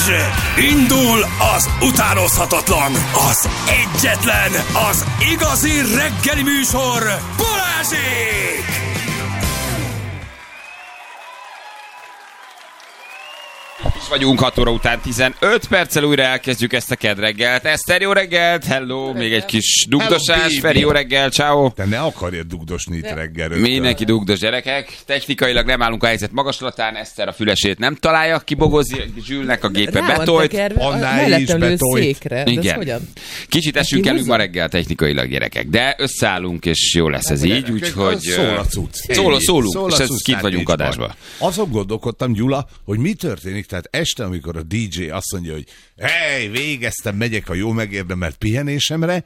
Indul az utánozhatatlan, az egyetlen, az igazi reggeli műsor, Balázsék! Is vagyunk 6 óra után 15 perccel újra elkezdjük ezt a kedd reggelt. Eszter, jó reggelt, hello, még egy kis dugdosás, Feri, jó reggel, ciao. Te ne akarjad dugdosni itt reggel. Mindenki dugdos, gyerekek. Technikailag nem állunk a helyzet magaslatán, Eszter a fülesét nem találja, kibogozi, Zsülnek a gépe betolt. Annál is betolt. Igen. Kicsit esünk elünk ma reggel technikailag, gyerekek, de összeállunk és jó lesz ez így, úgyhogy... Szól a cucc. Szólunk, és ezt kint vagyunk adásba. Azon gondolkodtam, Gyula, hogy mi történik, tehát este, amikor a DJ azt mondja, hogy hey, végeztem, megyek a jó megérdemelt pihenésemre,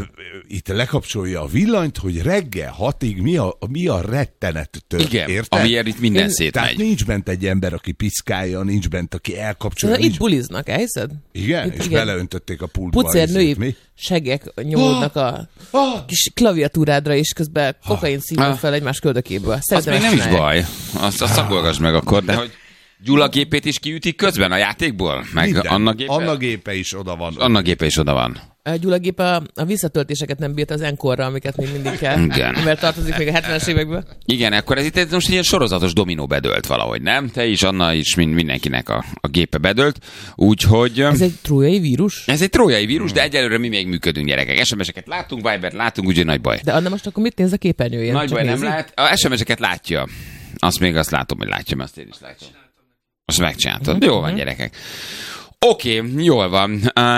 itt lekapcsolja a villanyt, hogy reggel 6-ig mi a rettenet történt. Igen, érted? amiért itt minden szétmegy. Tehát nincs bent egy ember, aki piszkálja, nincs bent, aki elkapcsolja. Itt buliznak, elhiszed? Igen, és beleöntötték a pultba. Pucér segek nyomódnak a kis klaviatúrádra, és közben kokain szívnak fel egymás köldökéből. Az még nem is baj. Azt szagolgass meg akkor, de hogy Gyula gépét is kiütik közben a játékból? Meg minden. Anna gépe is oda van. Anna gépe is oda van. A Gyula gép a visszatöltéseket nem bírt az Encore-ra, amiket még mindig kell. Igen. Mert tartozik még a 70-es évekből. Igen, akkor ez itt most ilyen sorozatos dominó bedölt valahogy, nem? Te is, Anna is, mindenkinek a gépe bedölt. Úgyhogy... Ez egy trójai vírus? Ez egy trójai vírus, de egyelőre mi még működünk, gyerekek. SMS-eket látunk, Vibert látunk, úgyhogy nagy baj. De Anna most akkor mit néz a képernyőjén? Nagy baj nem lát. A SMS-eket látja. Azt látom, hogy látja, mert azt én is látom. Azt megcsináltad. Jó van, gyerekek. Oké, jól van.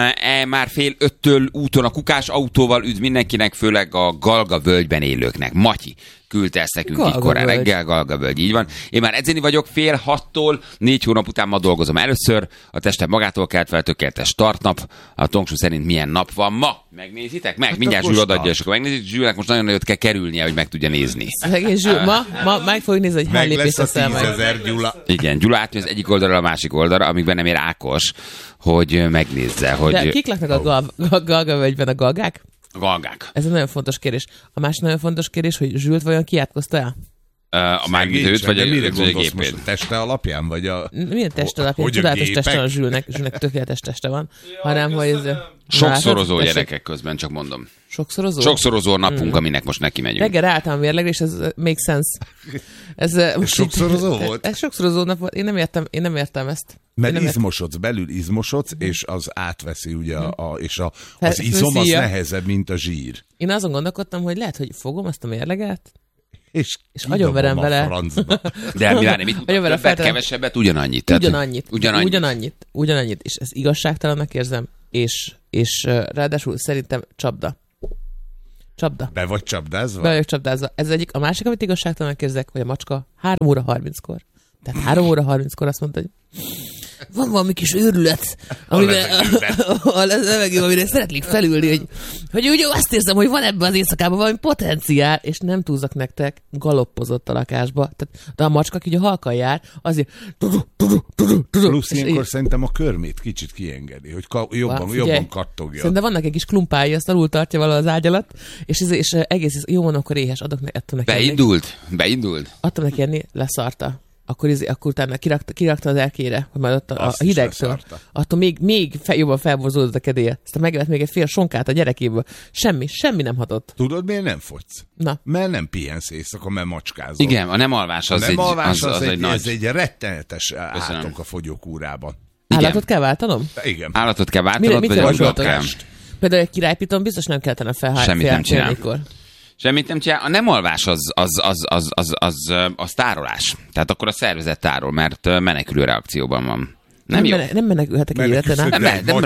Már 4:30 úton a Kukás autóval üdv mindenkinek, főleg a Galga völgyben élőknek. Matyi küldte ezt nekünk így korán reggel, Galga völgy, így van. Én már edzeni vagyok 5:30-tól, 4 hónap után ma dolgozom először. A testem magától kelt fel, tökéletes startnap. A Tongsú szerint milyen nap van ma? Megnézitek? Meg, mindjárt Zsül odaadja, és akkor megnézik. Zsülnek most nagyon nagyot kell kerülnie, hogy meg tudja nézni. Zsül, ma meg fogjuk nézni, hogy hány lépés teszel meg. 10 000 Gyula. Igen, Gyula átmegy az egyik oldalra a másik oldalra, amikben nem ér Ákos, hogy megnézze, hogy... De kik laknak a Galga völgyben, a galgák? A galgák. Ez egy nagyon fontos kérdés. A másik nagyon fontos kérdés, hogy Zsült vajon kiátkozta el? A mármint vagy a gépét? Most a teste alapján, vagy a... Milyen teste alapján? Csodálatos teste van Zsülnek tökéletes teste van. Hanem, hogy ez... Sokszorozó gyerekek közben, csak mondom. Sokszorozó? Sokszorozó napunk, aminek most neki megyünk. Reggel álltam a mérlegre, és ez make sense. Ez sokszorozó volt? Ez sokszorozó nap volt. Én nem értem ezt. Mert izmosodsz, belül izmosodsz, és az átveszi ugye, az izom az nehezebb, mint a zsír. Én azon gondolkodtam, hogy lehet, hogy fogom ezt a mérleget, és agyonverem vele. De milyen, mit többet, kevesebbet, ugyanannyit. Ugyanannyit. És ez igazságtalannak érzem, és ráadásul szerintem csapda. Be vagy csapdázva? Be vagyok csapdázva. Ez egyik. A másik, amit igazságtalannak érzek, hogy a macska 3:30-kor. Tehát 3:30-kor azt mondta, hogy van valami kis őrület, amiben a levegő, amire szeretnék felülni, hogy úgy azt érzem, hogy van ebben az éjszakában valami potenciál, és nem túlzak nektek, galoppozott a lakásba. De a macska, aki a halkan jár, azért... Plusz ilyenkor szerintem a körmét kicsit kiengedi, hogy jobban kattogja. Szerintem vannak egy kis klumpái, azt alul tartja valahol az ágy alatt, és egész jó van, akkor éhes, adok neki. Beindult. Adtam neki enni, leszarta. Akkor utána kirakta az erkére, hogy majd ott a hidegtől. Attól még jobban felborzódott a kedélye. Aztán megevett még egy fél sonkát a gyerekéből. Semmi nem hatott. Tudod, miért nem fogysz? Na. Mert nem pihensz éjszaka, mert macskázol. Igen, a nem alvás az egy nagy... Ez egy rettenetes átok a fogyókúrában. Állatot kell váltanom? Igen. Állatot kell váltanod, vagy lakást? Például egy királypiton biztos nem kellene Semmit nem csinál. A nem alvás az tárolás. Tehát akkor a szervezet tárol, mert menekülő reakcióban van. Nem menekülhetek egy életen.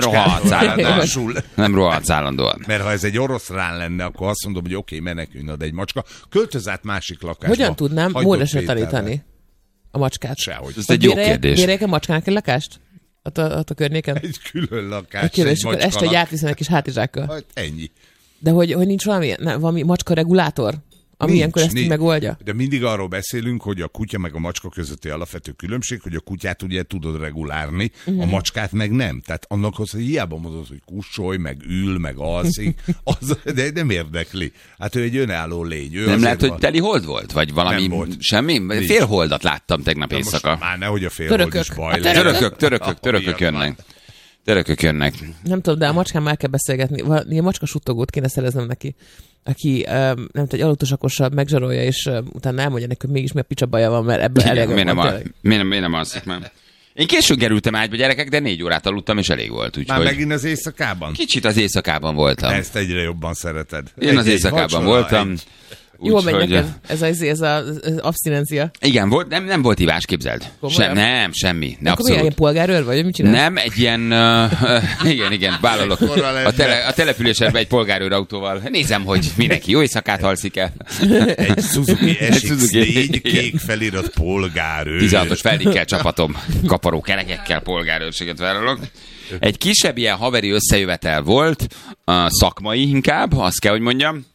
Nem rohadsz állandóan. Mert ha ez egy oroszlán lenne, akkor azt mondom, hogy oké, menekülj, de egy macska. Költöz át másik lakásba. Hogyan tudnám módosra tanítani a macskát? Sehogy. Ez egy jó kérdés. Bérjek a macskának egy lakást? Ott a környéken? Egy külön lakás. És akkor este átviszem egy kis hátizsákkal. Hát ennyi. De hogy nincs valami macska regulátor? ami ilyenkor ezt így megoldja? De mindig arról beszélünk, hogy a kutya meg a macska közötti alapvető különbség, hogy a kutyát ugye tudod regulárni, a macskát meg nem. Tehát annak az, hogy hiába mondod, hogy kussolj, meg ül, meg alszik, de nem érdekli. Hát ő egy önálló lény. Nem lehet, hogy teli hold volt? Vagy valami semmi? Félholdat láttam tegnap éjszaka. Már nehogy a félhold is baj legyen. Törökök jönnek. Törökök jönnek. Nem tudom, de a macskán már kell beszélgetni. Ilyen macska suttogót kéne szereznem neki, aki nem tudom, egy aludtosakossal megzsarolja, és utána elmondja neki, hogy mégis mi a picsa baja van, mert ebből elég van. Miért nem alszik már? Én későn kerültem ágyba, gyerekek, de 4 órát aludtam, és elég volt. Úgyhogy... Már megint az éjszakában? Kicsit az éjszakában voltam. Ezt egyre jobban szereted. Én az éjszakában voltam. Jól megy neked ez az abstinencia. Igen, nem volt ivás, képzeld. Nem, semmi. Ne, akkor milyen polgárőr vagy? Mit csinálsz? Nem, egy ilyen... igen, vállalok. A településen egy polgárőr autóval. Nézem, hogy mindenki jó éjszakát alszik el. Egy Suzuki SX4 kék felirat polgárőr. 16-os feldikkel csapatom. Kaparó kerekekkel polgárőrséget vállalok. Egy kisebb ilyen haveri összejövetel volt, szakmai inkább, azt kell, hogy mondjam.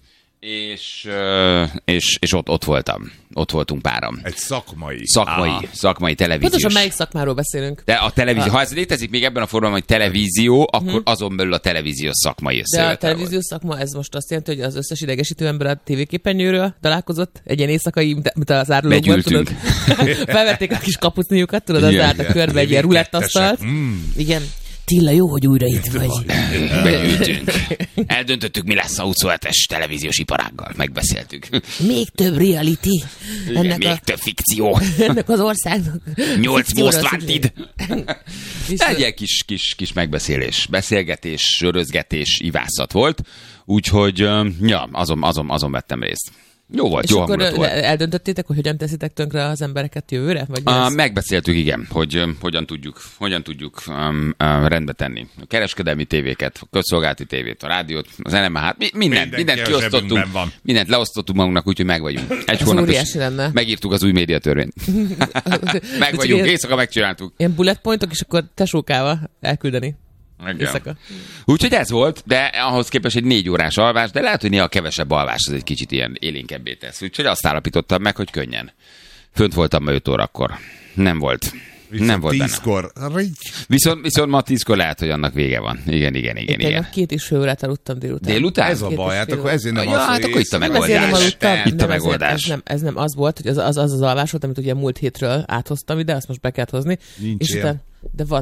És ott voltam. Ott voltunk páram. Egy szakmai televíziós. Pontosan melyik szakmáról beszélünk? De a televízió, ha ez létezik még ebben a formában, hogy televízió, akkor azon belül a televíziós szakmai összejövetel. De a televíziós szakma, ez most azt jelenti, hogy az összes idegesítő ember a tévéképernyőről találkozott? Egy ilyen éjszakai, mint az árulókban, tudod? Felvették a kis kapucniukat, tudod, az állt a körbe egy ilyen rulettasztalt. Igen. Tilla, jó, hogy újra itt vagy. Megültünk. Eldöntöttük, mi lesz a 27-es televíziós iparággal. Megbeszéltük. Még több reality. Több fikció. Ennek az országnak. 8 most wanted. Egy ilyen kis megbeszélés. Beszélgetés, sörözgetés, ivászat volt. Úgyhogy, azon vettem részt. Jó volt, és jó akkor volt. Eldöntöttétek, hogy hogyan teszitek tönkre az embereket jövőre? Vagy megbeszéltük, igen, hogy hogyan tudjuk rendbe tenni. A kereskedelmi tévéket, a közszolgálati tévét, a rádiót, az NMH-t, mindent kiosztottunk, mindent leosztottunk magunknak, úgyhogy megvagyunk. Egy hónap is megírtuk az új médiatörvényt. Megvagyunk, éjszaka megcsináltuk. Ilyen bullet pointok, és akkor tesókával elküldeni. Úgyhogy ez volt, de ahhoz képest egy 4 órás alvás, de lehet, hogy néha kevesebb alvás az egy kicsit ilyen élénkebbé tesz. Úgyhogy azt állapítottam meg, hogy könnyen. Fönt voltam ma 5 órakor. Nem volt. Nem volt 10-kor. Viszont ma 10-kor lehet, hogy annak vége van. Igen. Én 2,5 órát aludtam délután. Délután? Ez a baj, hát akkor ezért nem az, hát akkor itt a megoldás. Itt a megoldás. Ez nem az volt, hogy az alvás volt, amit ugye múlt hétről áthoztam ide, azt most be kellett hozni. Nincs ilyen. De van.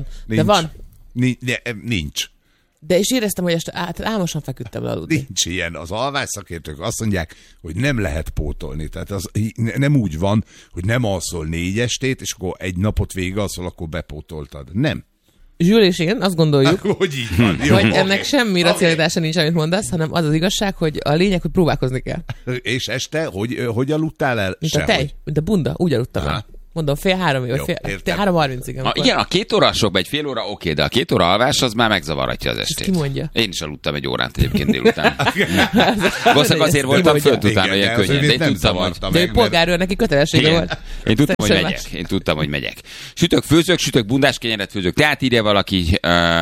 Nincs. De és éreztem, hogy este álmosan feküdtem le aludni. Nincs ilyen. Az alvásszakértők azt mondják, hogy nem lehet pótolni. Tehát az nem úgy van, hogy nem alszol 4 estét, és akkor egy napot végig alszol, akkor bepótoltad. Nem. Zsül és én azt gondoljuk, hogy így van. Jó, hogy ennek semmi racionalitása nincs, amit mondasz, hanem az igazság, hogy a lényeg, hogy próbálkozni kell. És este, hogy aludtál el? Mint a tej, mint a bunda, úgy aludtam el. Mondom, 2:30, vagy 3:30-ig. Igen, a 2 órásokban egy fél óra oké, de a 2 óra alvás az már megzavaratja az estét. Ki mondja? Én is aludtam egy órát egyébként délután. Valószínűleg azért voltam fönt utána, ilyen könnyen. De én tudtam, hogy... De egy polgárőr neki kötelessége volt. Én tudtam, hogy megyek. Sütök bundás kenyeret főzök. Tehát írja valaki,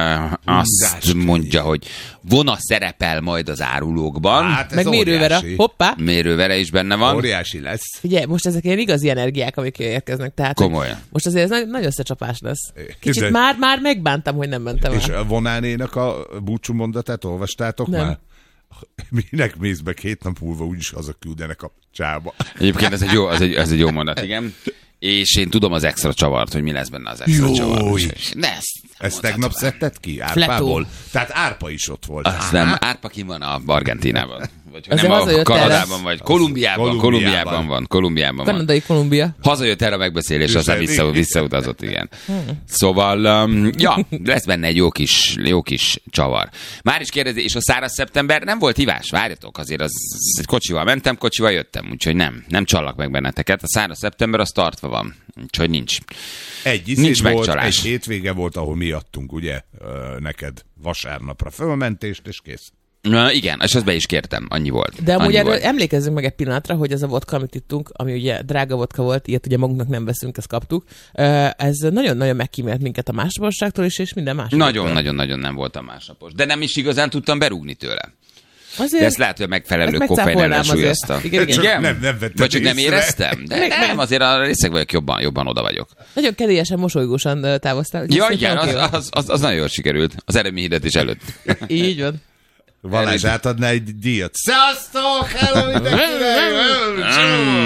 azt mondja, hogy vona szerepel majd az árulókban. Meg mérővere. Hoppá. Mérővere is benne van. Óriási lesz. Figyelj, most ezek ilyen igazi energiák, amik érkeznek. Tehát, komolyan. Most azért ez nagy összecsapás lesz. Kicsit már megbántam, hogy nem mentem el. És a Vonánénak a búcsú mondatát olvastátok nem. Már? Minek mész be 2 nap múlva, úgyis hazaküldenek a csába. Egyébként ez egy jó mondat, igen. És én tudom az extra csavart, hogy mi lesz benne az extra csavar. Ezt tegnap szedted ki? Árpából? Tehát Árpa is ott volt. Azt nem, Árpa ki van a Argentínában. Vagy nem a Kanadában, vagy Kolumbiában van. Kanadai Kolumbia. Hazajött erre a megbeszélés, aztán visszautazott, igen. Szóval, lesz benne egy jó kis csavar. Már is kérdezi, és a száraz szeptember nem volt ivás, várjatok, azért az egy kocsival mentem, kocsival jöttem, úgyhogy nem csallak meg benneteket. A száraz szeptember az tartva van, úgyhogy nincs megcsalás. Egy hétvége volt, ahol mi adtunk, ugye, neked vasárnapra fölmentést, és kész. Igen, és ezt be is kértem, annyi volt. De amúgy erről emlékezzünk meg egy pillanatra, hogy ez a vodka, amit ittunk, ami ugye drága vodka volt, ilyet ugye magunknak nem veszünk, ezt kaptuk. Ez nagyon-nagyon megkímélt minket a másnaposságtól is, és minden más. Nagyon-nagyon nem voltam másnapos. De nem is igazán tudtam berúgni tőle. Azért- De ezt lehet, hogy a megfelelő Ezt koffein megcáfolnám ellensúlyozta. azért. Igen, igen. Csak nem vetted Vagy csak nem észre. éreztem? De nem, azért a részek vagyok jobban oda vagyok. Nagyon kedélyesen, mosolygósan távoztál. úgyhogy Ja, szerintem igen, oké van. az nagyon jól sikerült. Az eredményhirdetés előtt. Így van. Valázs átadná egy díjat. Sziasztok! Hello mindenkinek!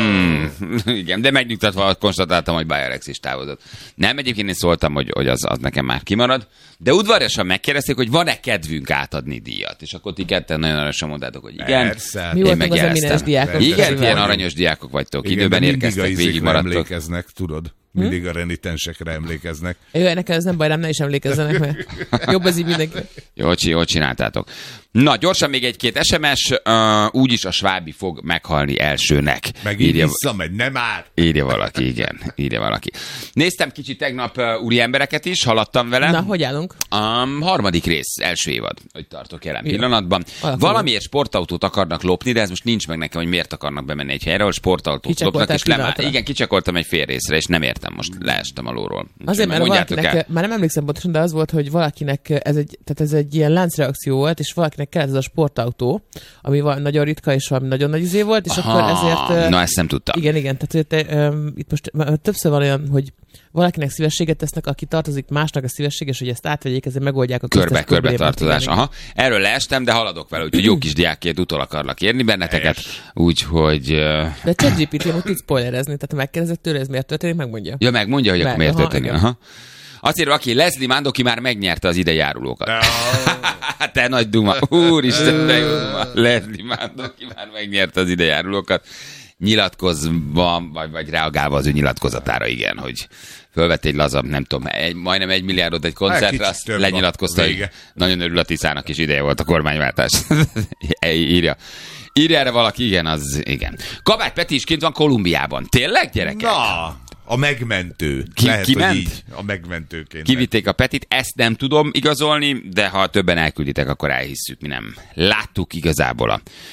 Igen, de megnyugtatva konstatáltam, hogy Bayerex is távozott. Nem, egyébként én szóltam, hogy az nekem már kimarad, de udvariasan megkérdezték, hogy van-e kedvünk átadni díjat. És akkor ti ketten nagyon aranyosan mondtátok, hogy igen. Persze. Mi Én voltunk az megjeleztem. eminens diákok. Igen, Persze. ilyen aranyos diákok vagytok. Igen, Időben de mindig érkeztek, a izékre végigmaradtok. emlékeznek, tudod? Mindig a renitensekre emlékeznek. Jó, nekem ez nem baj, nem, ne is emlékezzenek, mert jobb ez így mindenki. Jól csináltátok. Na, gyorsan még egy-két SMS, úgyis a Svábi fog meghalni elsőnek. Megint visszamegy, nem már. Írja valaki, igen. Írja valaki. Néztem kicsit tegnap úri embereket is, haladtam vele. Na, hogy állunk? A harmadik rész, első évad, hogy tartok jelen Jó. pillanatban. Alakuló. Valamiért sportautót akarnak lopni, de ez most nincs meg nekem, hogy miért akarnak bemenni egy helyre, ahol sportautót Kicsekoltál lopnak, és pillanatra. igen, kicsekoltam egy fél részre, és nem értem, most leestem alulról. Azért, mert Mondjátok valakinek, el. már nem emlékszem pontosan, de az volt, hogy valakinek ez egy ilyen láncreakció volt, és valakinek kellett ez a sportautó, ami nagyon ritka, és valami nagyon nagy izé volt, és akkor ezért... Na, ezt nem tudtam. Igen, tehát itt most többször van olyan, hogy valakinek szívességet tesznek, aki tartozik másnak a szívesség, és hogy ezt átvegyék, ezért megoldják a köztes Körbe problémát. tartozás. Igen, Aha. Erről leestem, de haladok vele, úgyhogy jó kis diákként utol akarlak érni benneteket, úgyhogy... De ChatGPT most tud spoilerezni, tehát ha megkérdezed tőle, ez miért történik, megmondja. Ja, megmondja, hogy akkor miért Aha, történik. igen. Aha. Azt írja, aki Leslie Mandoki már megnyerte az ide járulókat. Te nagy duma. Úristen, de jó duma. Leslie Mandoki már megnyerte az ide járulókat. Nyilatkozva, vagy reagálva az ő nyilatkozatára, igen, hogy fölvett egy lazabb, nem tudom, majdnem 1 milliárdot egy koncertre, kicsit azt több lenyilatkozta, a hogy vége. nagyon örül a Tiszának is ideje volt a kormányváltás. Írja. Írja erre valaki, igen, az igen. Kabáty Peti is kint van Kolumbiában. Tényleg, gyerekek? Na, a megmentő. Lehet, kiment? hogy így. A megmentőként. Kivitték a Petit, ezt nem tudom igazolni, de ha többen elkülditek, akkor elhisszük, mi nem. Láttuk igazából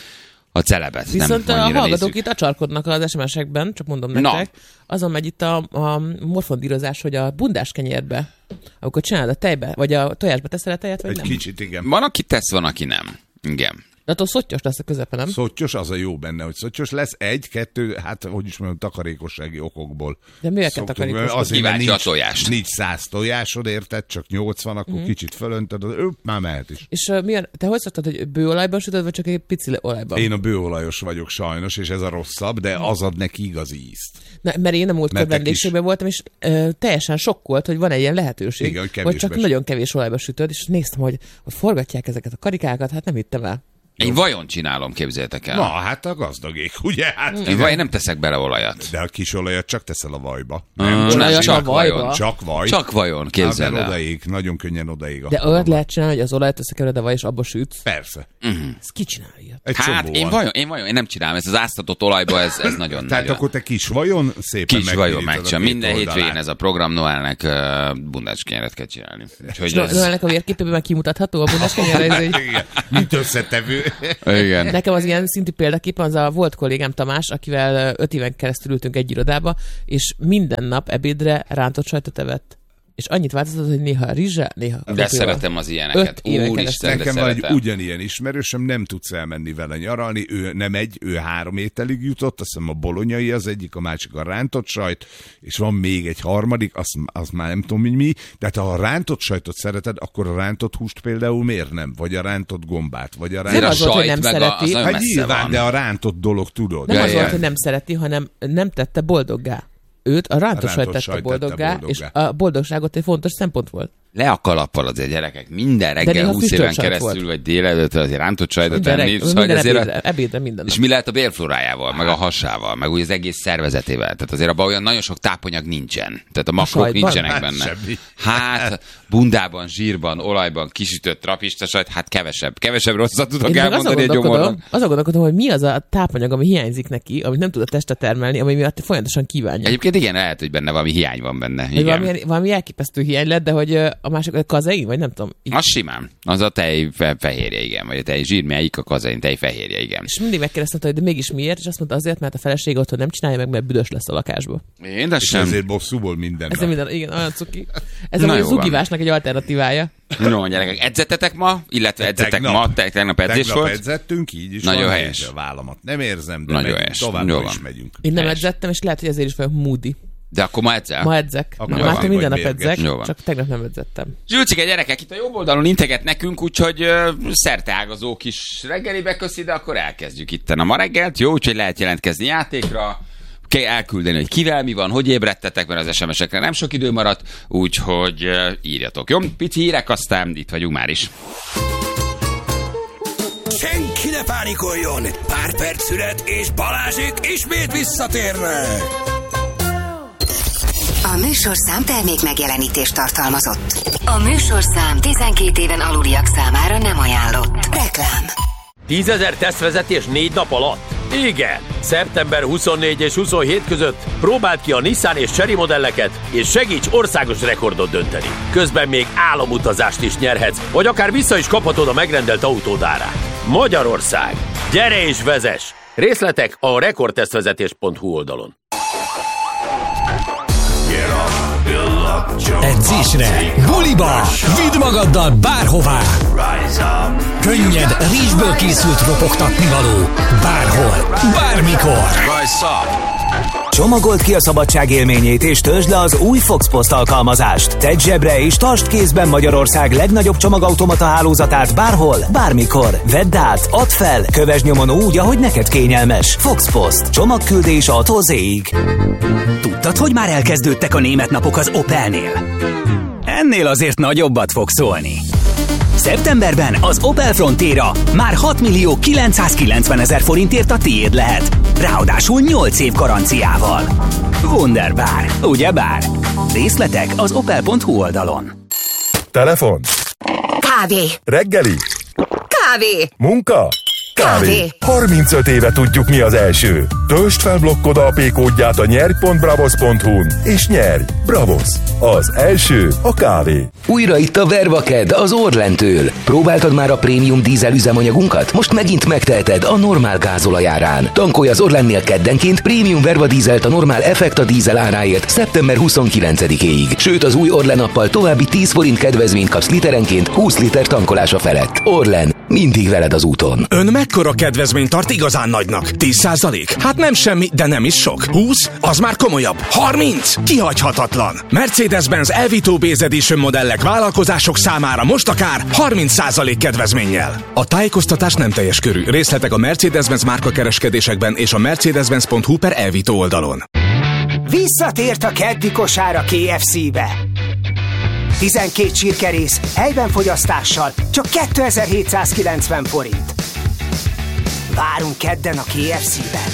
a celebet. Viszont nem a annyira hallgatók nézzük. itt acsarkodnak az SMS-ekben, csak mondom Na. nektek. Azon megy itt a morfondírozás, hogy a bundás kenyérbe, amikor csinálod a tejbe, vagy a tojásba teszel a tejet, vagy Egy nem. kicsit, igen. Van, aki tesz, van, aki nem. Igen. De attól szottyos lesz a közepe, nem? Szottyos, az a jó benne, hogy szottyos lesz. 1-2, hát hogy is mondjam, takarékossági okokból. De mivel kell Szoktunk, takarékoskodni? azért, mert Kíváncsi a tojást. nincs 100 tojásod, érted? Csak 80, akkor kicsit fölöntöd, már mehet is. És te hogy szoktad, hogy bőolajban sütöd, vagy csak egy pici olajban? Én a bőolajos vagyok sajnos, és ez a rosszabb, de az ad neki igazi ízt. Na, mert én a múltkor Nektek vendégségben voltam, és teljesen sokkolt, hogy van egy ilyen lehetőség, Igen, hogy hogy kevésbe csak süt. nagyon kevés olajba sütöd, és néztem, hogy forgatják ezeket a karikákat, hát nem hittem el. Én vajon csinálom, képzeljétek el. Na, hát a gazdagék, ugye? Hát, Én vajon nem teszek bele olajat. de a kis olajat csak teszel a vajba. Olajat csak a vajba? vajon. Csak vaj. Csak vajon, képzeld Hát, el. odaég, nagyon könnyen odaég. De akkor olyat a lehet csinálni, hogy az olajat összekevered a vaj, és abba sütsz. Persze. Ez ki csinál ilyet? Egy Hát csomó én van. vajon, én nem csinálom. Ez az áztatott olajba, ez nagyon Tehát akkor te kis vajon szépen Kis vajon megpirítod a megcsinál. két Minden oldalát. hétvégén ez a program Noelnek bundás kenyeret kell csinálni. Úgyhogy És Noelnek a vérképében már kimutatható a bundás kenyerre, ez egy... Igen, mint összetevő. igen. Nekem az ilyen szintű példakép az a volt kollégám Tamás, akivel 5 éven keresztül ültünk egy irodába, és minden nap ebédre rántott sajtot evett. És annyit változott, hogy néha rizse, néha De krumplival. szeretem az ilyeneket. 5 éven Úristen, de Nekem van egy szeretem. ugyanilyen ismerősöm, nem tudsz elmenni vele nyaralni, ő nem ő 3 ételig jutott, azt hiszem a bolonyai az egyik, a másik a rántott sajt, és van még egy harmadik, az már nem tudom, hogy mi, tehát ha a rántott sajtot szereted, akkor a rántott húst például miért nem? Vagy a rántott gombát, vagy a Nem Azért a rántott... az volt, hogy sajt nem meg szereti. az nagyon Hát messze nyilván, van. de a rántott dolog tudod. Nem Ja, az ja. volt, hogy nem szereti, hanem nem tette boldoggá. Őt a rántott sajt tette sajt boldoggá, tette és boldoggá. a boldogságot egy fontos szempont volt. Le a kalappal azért, gyerekek. Minden De reggel néha 20 éven füstölt sajt keresztül, volt. vagy délelőtt azért rántott sajtot Minden, tenni. minden Szóval azért ebédre, minden és nap. mi lehet a bélflórájával, meg a hasával, meg úgy az egész szervezetével. Tehát azért abban olyan nagyon sok tápanyag nincsen. Tehát a makrok sajtban? nincsenek Hát benne. semmi. Hát bundában, zsírban, olajban kisütött trapista sajt, hát kevesebb rosszat tudok Én meg elmondani egy gyomornak. azon gondolkodom, hogy mi az a tápanyag, ami hiányzik neki, amit nem tud a teste termelni, ami miatt folyamatosan kívánja. Egyébként igen, lehet, hogy benne valami hiány van benne. Hogy Igen. valami elképesztő hiány lett, de hogy a másik a kazein, vagy nem tudom. Így. Az simán. Az a tej fehérje, igen. Vagy a tej zsírmelyik, a kazein tej fehérje, igen. És mindig megkérdeztem, hogy de mégis miért, és azt mondta azért, mert a felesége otthon nem csinálja meg, mert büdös lesz a lakásba. Én de És sem. ezért bosszúból minden Ez nap. minden, igen, olyan cuki. Ez Na a jó van. zugivásnak egy alternatívája. No, gyerekek, edzettetek ma, illetve edzettek ma, tegnap edzés volt. Tegnap edzettünk, így is nagyon van, helyes. A vállamat nem érzem, de nagyon megyünk, helyes. továbbra is megyünk. Én nem edzettem, és lehet, hogy ezért is vagyok moody. De akkor ma edzel? Ma edzek. Akkor Már van, minden vagy nap mérges. edzek, csak tegnap nem edzettem. Zsülcike, gyerekek, itt a jobb oldalon integet nekünk, úgyhogy szerteágazó kis reggelibe köszi, de akkor elkezdjük itten a ma reggelt. Jó, úgyhogy lehet jelentkezni játékra, kell elküldeni, hogy kivel mi van, hogy ébredtetek, mert az SMS-ekre nem sok idő maradt, úgyhogy írjatok. Jó, pici hírek, aztán itt vagyunk már is. Senki ne pánikoljon! Pár perc szület, és Balázsék ismét visszatérnek! A műsorszám termék megjelenítést tartalmazott. A műsorszám 12 éven aluliak számára nem ajánlott. Reklám. 10 000 tesztvezetés 4 nap alatt? Igen! Szeptember 24 és 27 között próbáld ki a Nissan és Chery modelleket, és segíts országos rekordot dönteni. Közben még álomutazást is nyerhetsz, vagy akár vissza is kaphatod a megrendelt autód árát. Magyarország! Gyere és vezess! Részletek a rekordtesztvezetés.hu oldalon. Edzésre, buliba, vidd magaddal bárhová. Könnyed, rizsből készült ropogtatni való. Bárhol, bármikor. Csomagold ki a szabadság élményét és töltsd le az új Fox Post alkalmazást. Tedd zsebre és tartsd kézben Magyarország legnagyobb csomagautomata hálózatát bárhol, bármikor. Vedd át, add fel, kövesd nyomon úgy, ahogy neked kényelmes. Fox Post. Csomagküldés A-tól Z-ig. Tudtad, hogy már elkezdődtek a német napok az Opelnél? Ennél azért nagyobbat fog szólni. Szeptemberben az Opel Frontera már 6 990 000 forintért a tiéd lehet. Ráadásul 8 év garanciával. Wunderbar, ugyebár? Részletek az opel.hu oldalon. Telefon. Kávé. Reggeli. Kávé. Munka. Kávé. 35 éve tudjuk, mi az első. Töltsd fel blokkod AP kódját a nyerj.bravos.hu-n és nyerj! Bravos! Az első a kávé. Újra itt a Vervaked az Orlentől. Próbáltad már a prémium dízel üzemanyagunkat? Most megint megteheted a normál gázolajárán. Tankolj az Orlennél keddenként prémium Verva dízelt a normál Effekta dízel áráért szeptember 29-éig. Sőt, az új Orlen appal további 10 forint kedvezményt kapsz literenként 20 liter tankolása felett. Orlen, mindig veled az úton. Ön mekkora kedvezményt tart igazán nagynak? 10%? Hát nem semmi, de nem is sok. 20? Az már komolyabb. 30? Kihagyhatatlan. Mercedes-Benz Evito Base Edition modellek vállalkozások számára most akár 30% kedvezménnyel. A tájékoztatás nem teljes körű. Részletek a Mercedes-Benz márkakereskedésekben és a mercedes-benz.hu/Evito oldalon. Visszatért a keddi kosár a KFC-be. 12 csirkerész, helyben fogyasztással, csak 2790 forint. Várunk kedden a KFC-ben.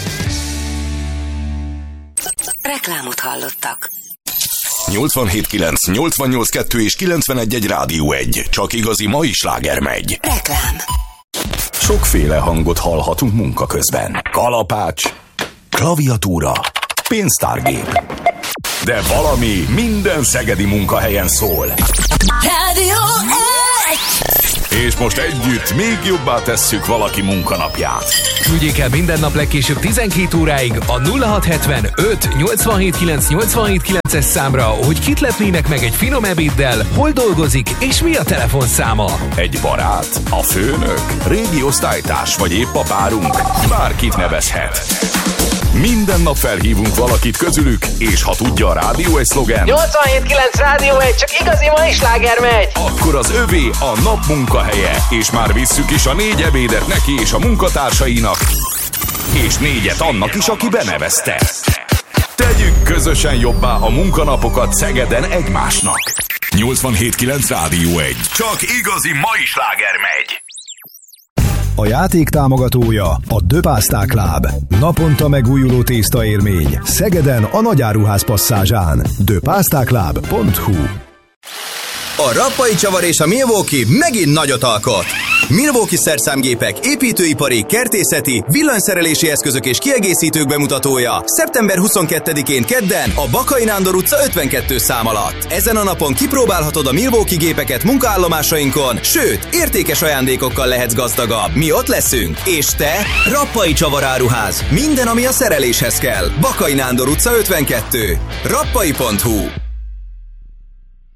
Reklámot hallottak. 87.9, 88.2 és 91.1 Rádió 1. Csak igazi mai sláger megy. Reklám. Sokféle hangot hallhatunk munka közben. Kalapács, klaviatúra, pénztárgép. De valami minden szegedi munkahelyen szól. Rádió 1. És most együtt még jobbá tesszük valaki munkanapját. Küldjék el minden nap legkésőbb 12 óráig a 0675 879 879-es számra, hogy kit lepnének meg egy finom ebéddel, hol dolgozik és mi a telefonszáma. Egy barát, a főnök, régi osztálytárs vagy épp a párunk, bárkit nevezhet. Minden nap felhívunk valakit közülük, és ha tudja a Rádió 1 szlogen 87.9 Rádió 1, csak igazi mai sláger megy! Akkor az övé a nap munkahelye, és már visszük is a 4 ebédet neki és a munkatársainak, és 4-et annak is, aki benevezte. Tegyük közösen jobbá a munkanapokat Szegeden egymásnak. 87.9 Rádió 1. Csak igazi mai sláger megy. A játék támogatója a De Pasta Club. Naponta megújuló tésztaérmény. Szegeden a Nagyáruház passzázsán. depastaclub.hu. A Rappai Csavar és a Milwaukee megint nagyot alkot. Milwaukee szerszámgépek, építőipari, kertészeti, villanyszerelési eszközök és kiegészítők bemutatója szeptember 22-én kedden a Bakai Nándor utca 52 szám alatt. Ezen a napon kipróbálhatod a Milwaukee gépeket munkaállomásainkon, sőt, értékes ajándékokkal lehetsz gazdagabb. Mi ott leszünk. És te? Rappai Csavar Áruház. Minden, ami a szereléshez kell. Bakai Nándor utca 52. Rappai.hu.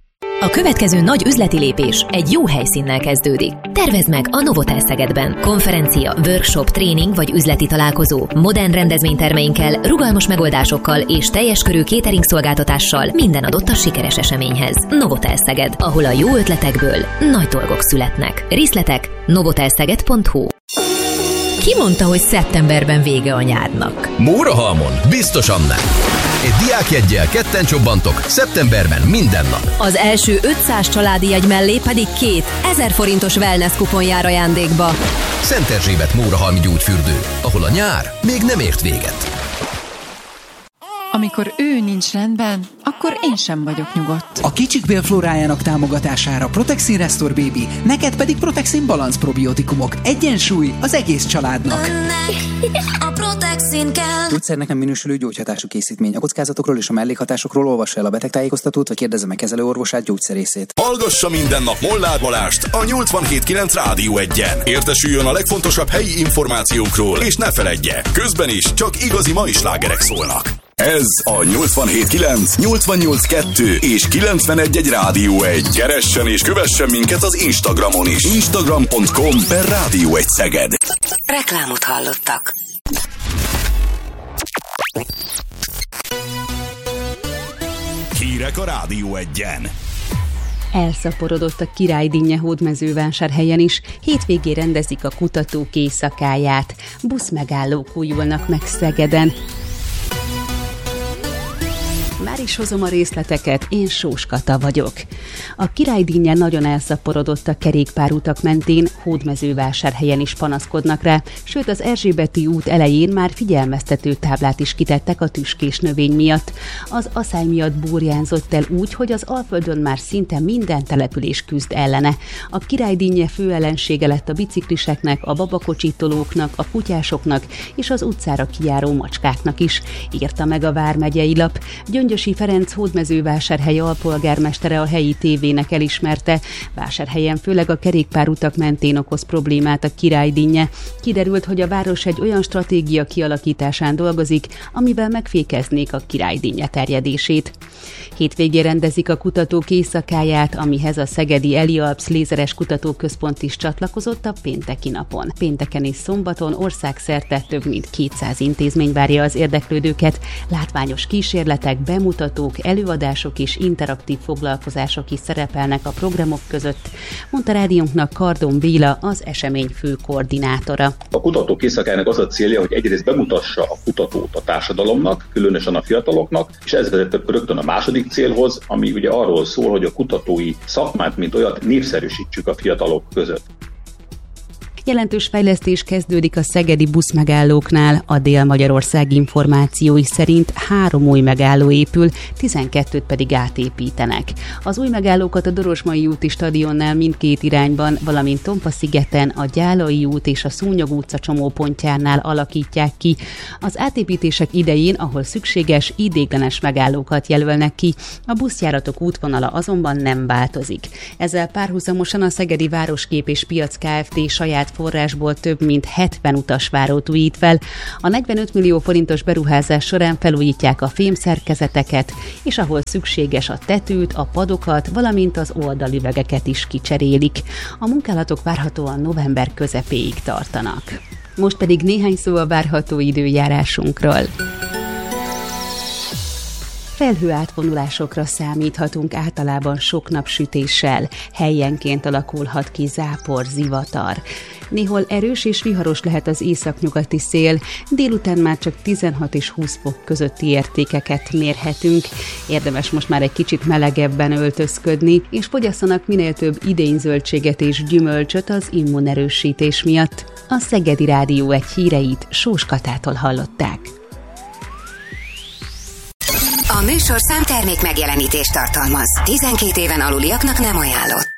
A következő nagy üzleti lépés egy jó helyszínnel kezdődik. Tervezd meg a Novotel Szegedben. Konferencia, workshop, tréning vagy üzleti találkozó. Modern rendezvénytermeinkkel, rugalmas megoldásokkal és teljes körű catering szolgáltatással minden adott a sikeres eseményhez. Novotel Szeged, ahol a jó ötletekből nagy dolgok születnek. Részletek novotelszeged.hu. Ki mondta, hogy szeptemberben vége a nyárnak? Mórahalmon biztosan nem. Egy diákjeggyel ketten csobbantok szeptemberben minden nap. Az első 500 családi jegy mellé pedig 2 1000 forintos wellness kupon jár ajándékba. Szent Erzsébet Mórahalmi gyógyfürdő, ahol a nyár még nem ért véget. Amikor ő nincs rendben, akkor én sem vagyok nyugodt. A kicsik bélflórájának támogatására Protexin Restore Baby, neked pedig Protexin Balance probiotikumok. Egyensúly az egész családnak. A Protexin kell. Gyógyszernek nem minősülő gyógyhatású készítmény. A kockázatokról és a mellékhatásokról olvassa el a betegtájékoztatót, vagy kérdezze meg kezelőorvosát, gyógyszerészét. Hallgassa minden nap Molnár Balást a 87.9 Rádió 1-en. Értesüljön a legfontosabb helyi információkról, és ne feledje, közben is csak igazi mai slágerek szólnak. Ez a 87.9, 88.2 és 91.1 Rádió 1. Keressen és kövessen minket az Instagramon is. Instagram.com/Rádió 1 Szeged. Reklámot hallottak. Hírek a Rádió 1-en. Elszaporodott a Királydinnye Hódmezővásárhelyen is, hétvégén rendezik a kutatók éjszakáját. Buszmegállók újulnak meg Szegeden. Már is hozom a részleteket, én Sós Kata vagyok. A Királydinnye nagyon elszaporodott a kerékpárutak mentén, Hódmezővásárhelyen is panaszkodnak rá, sőt az Erzsébeti út elején már figyelmeztető táblát is kitettek a tüskés növény miatt. Az aszály miatt burjánzott el úgy, hogy az Alföldön már szinte minden település küzd ellene. A Királydinnye fő ellensége lett a bicikliseknek, a babakocsitolóknak, a kutyásoknak és az utcára kijáró macskáknak is, írta meg a vármegyei lap. Gyöngyösi Ferenc Hódmezővásárhely alpolgármestere a helyi tévének elismerte, Vásárhelyen főleg a kerékpárutak mentén okoz problémát a Királydinnye. Kiderült, hogy a város egy olyan stratégia kialakításán dolgozik, amivel megfékeznék a Királydinnye terjedését. Hétvégén rendezik a kutatók éjszakáját, amihez a szegedi Elialps Lézeres Kutatóközpont is csatlakozott a pénteki napon. Pénteken és szombaton országszerte több mint 200 intézmény várja az érdeklődőket, látványos kísérletek, bemutatók, előadások és interaktív foglalkozások is szerepelnek a programok között, mondta rádiónknak Kardon Béla, az esemény fő koordinátora. A kutatók éjszakájának az a célja, hogy egyrészt bemutassa a kutatót a társadalomnak, különösen a fiataloknak, és ez vezet rögtön a második célhoz, ami ugye arról szól, hogy a kutatói szakmát, mint olyat népszerűsítsük a fiatalok között. Jelentős fejlesztés kezdődik a szegedi buszmegállóknál, a Dél-Magyarország információi szerint 3 új megálló épül, 12-t pedig átépítenek. Az új megállókat a Dorosmai úti stadionnál mindkét irányban, valamint Tompa-szigeten, a Gyálai út és a Szúnyog utca csomópontjánál alakítják ki. Az átépítések idején, ahol szükséges, ideiglenes megállókat jelölnek ki, a buszjáratok útvonala azonban nem változik. Ezzel párhuzamosan a Szegedi Városkép és Piac Kft. Saját forrásból több mint 70 utasvárót újít fel. A 45 millió forintos beruházás során felújítják a fémszerkezeteket, és ahol szükséges a tetőt, a padokat, valamint az oldalüvegeket is kicserélik. A munkálatok várhatóan november közepéig tartanak. Most pedig néhány szó a várható időjárásunkról. Felhőátvonulásokra számíthatunk, általában sok napsütéssel. Helyenként alakulhat ki zápor, zivatar. Néhol erős és viharos lehet az északnyugati szél, délután már csak 16 és 20 fok közötti értékeket mérhetünk. Érdemes most már egy kicsit melegebben öltözködni, és fogyasszanak minél több idényzöldséget és gyümölcsöt az immunerősítés miatt. A Szegedi Rádió 1 híreit Sós Katától hallották. A műsorszám termék megjelenítést tartalmaz. 12 éven aluliaknak nem ajánlott.